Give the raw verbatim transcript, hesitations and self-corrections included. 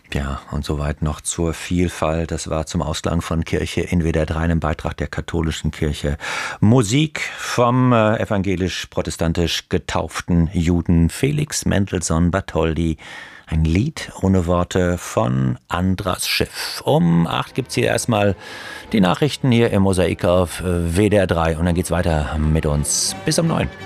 Ja, und soweit noch zur Vielfalt. Das war zum Ausklang von Kirche in W D R drei, einem Beitrag der katholischen Kirche. Musik vom äh, evangelisch-protestantisch getauften Juden Felix Mendelssohn Bartholdy. Ein Lied ohne Worte von Andras Schiff. Um acht gibt's hier erstmal die Nachrichten hier im Mosaik auf W D R drei und dann geht's weiter mit uns bis um neun.